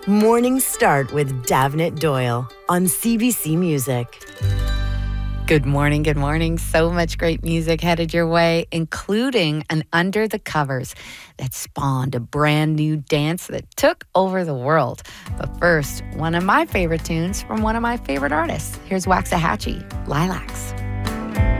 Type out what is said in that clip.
Mornings start with Davnit Doyle on CBC Music. Good morning, good morning. So much great music headed your way, including an Under the Covers that spawned a brand new dance that took over the world. But first, one of my favorite tunes from one of my favorite artists. Here's Waxahachie, Lilacs.